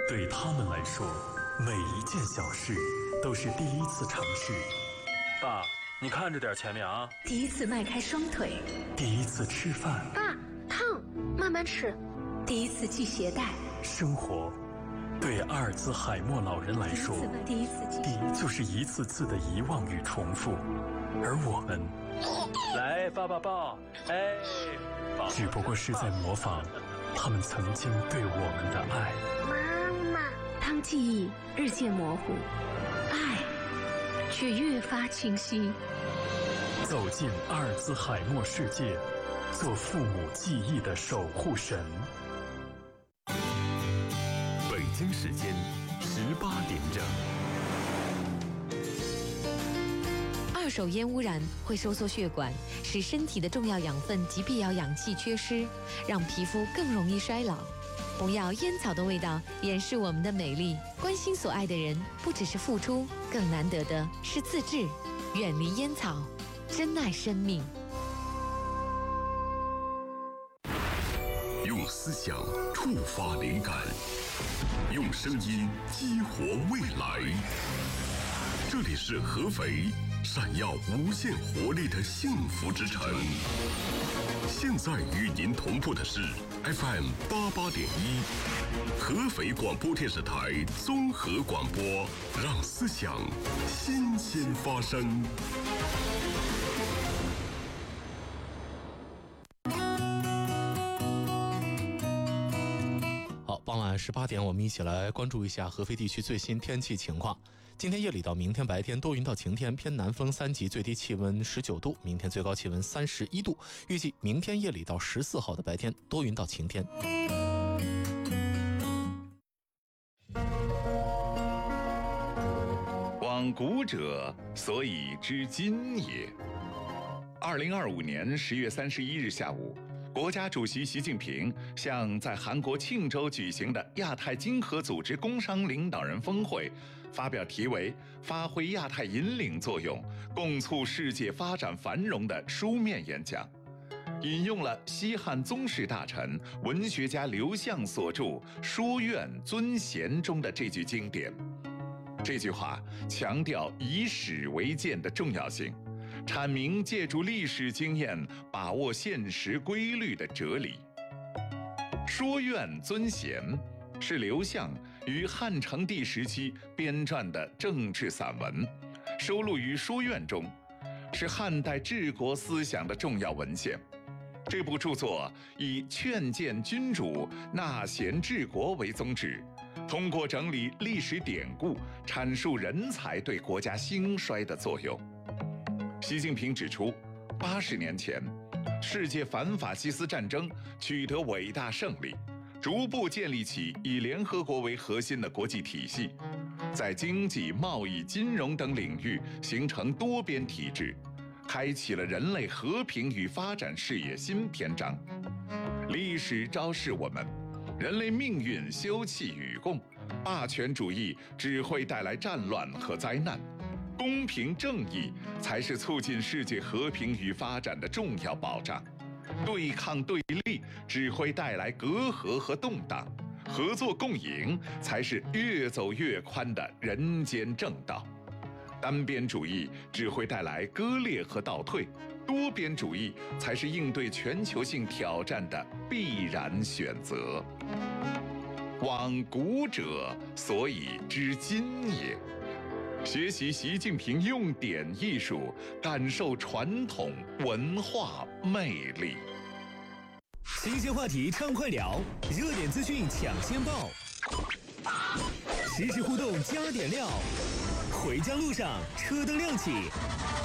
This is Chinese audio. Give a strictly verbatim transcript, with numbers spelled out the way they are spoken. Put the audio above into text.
对他们来说，每一件小事都是第一次尝试。 爸，你看着点前面啊！ 第一次迈开双腿， 第一次吃饭。 爸，烫，慢慢吃。 第一次系鞋带。 生活，对阿尔兹海默老人来说， 第一次第一就是一次次的遗忘与重复，而我们， 来抱抱抱，哎，抱只不过是在模仿他们曾经对我们的爱。 妈妈， 当记忆日渐模糊，爱却越发清晰。 走进阿尔兹海默世界，做父母记忆的守护神。 北京时间十八点整。 二手烟污染会收缩血管，使身体的重要养分及必要氧气缺失，让皮肤更容易衰老。不要烟草的味道掩饰我们的美丽。关心所爱的人，不只是付出，更难得的是自制。远离烟草，珍爱生命。 用思想触发灵感，用声音激活未来。这里是合肥，闪耀无限活力的幸福之城。现在与您同步的是 F M 八八点一，合肥广播电视台综合广播，让思想新鲜发生。 好，傍晚十八点，我们一起来关注一下合肥地区最新天气情况。今天夜里到明天白天多云到晴天，偏南风三级，最低气温十九度，明天最高气温三十一度。预计明天夜里到十四号的白天多云到晴天。 往古者，所以知今也。二零二五年十月三十一日下午，国家主席习近平向在韩国庆州举行的亚太经合组织工商领导人峰会发表题为“发挥亚太引领作用，共促世界发展繁荣”的书面演讲，引用了西汉宗室大臣、文学家刘向所著《书院尊贤》中的这句经典。这句话强调以史为鉴的重要性，阐明借助历史经验把握现实规律的哲理。说院尊贤是刘向于汉成帝时期编撰的政治散文，收录于《书院》中，是汉代治国思想的重要文献。这部著作以劝谏君主、纳贤治国为宗旨，通过整理历史典故，阐述人才对国家兴衰的作用。习近平指出，八十年前，世界反法西斯战争取得伟大胜利，逐步建立起以联合国为核心的国际体系，在经济、贸易、金融等领域形成多边体制，开启了人类和平与发展事业新篇章。历史昭示我们，人类命运休戚与共，霸权主义只会带来战乱和灾难，公平正义才是促进世界和平与发展的重要保障。对抗对立只会带来隔阂和动荡，合作共赢才是越走越宽的人间正道。单边主义只会带来割裂和倒退，多边主义才是应对全球性挑战的必然选择。往古者，所以知今也。学习习近平用典艺术，感受传统文化魅力。 新鲜话题畅快聊，热点资讯抢先报，实时互动加点料。回家路上车灯亮起，